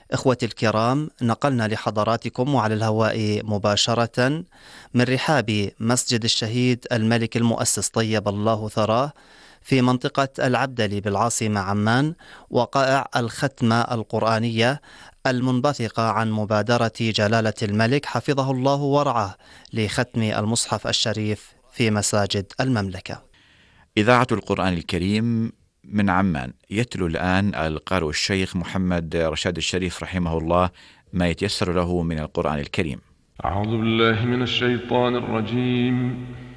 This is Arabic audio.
إخوتي الكرام، نقلنا لحضراتكم وعلى الهواء مباشرة من رحاب مسجد الشهيد الملك المؤسس طيب الله ثراه في منطقة العبدلي بالعاصمة عمان، وقائع الختمة القرآنية المنبثقة عن مبادرة جلالة الملك حفظه الله ورعاه لختم المصحف الشريف في مساجد المملكة. إذاعة القرآن الكريم من عمان، يتلو الآن القارئ الشيخ محمد رشاد الشريف رحمه الله ما يتيسر له من القرآن الكريم. أعوذ بالله من الشيطان الرجيم.